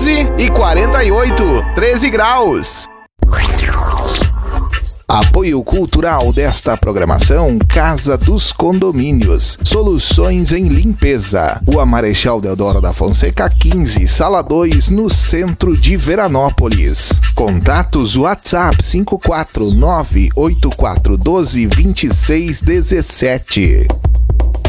11h48, 13 graus. Apoio cultural desta programação: Casa dos Condomínios, soluções em limpeza. Rua Marechal Deodoro da Fonseca 15, Sala 2, no centro de Veranópolis. Contatos: WhatsApp 54984122617.